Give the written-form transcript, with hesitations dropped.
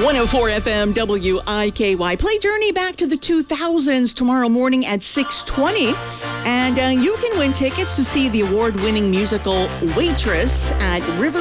104 FM WIKY. Play Journey back to the 2000s tomorrow morning at 6:20. And you can win tickets to see the award-winning musical Waitress at River